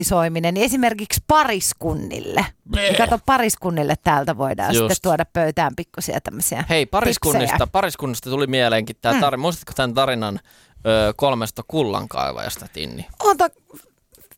organisoiminen niin esimerkiksi pariskunnille. Niin kato, pariskunnille täältä voidaan sitten tuoda pöytään pikkusia tämmöisiä. Hei, pariskunnista tuli mieleenkin tämä tarina. Muistatko tämän tarinan 3 kullankaivajasta, Tinni?